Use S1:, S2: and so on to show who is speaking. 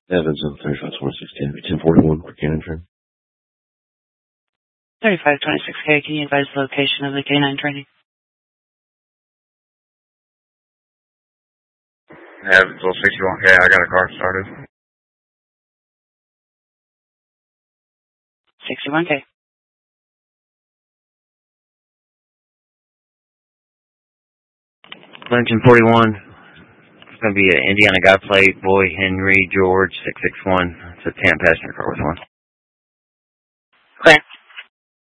S1: Evans on 3526 1041 for canine training.
S2: 3526K, can you advise the location of the canine training?
S3: Evans 61K, I got a car started.
S2: 61K.
S4: Lynchon 41. It's going to be an Indiana guy plate, boy Henry George 661. It's a 10 passenger car with one.
S2: Clear.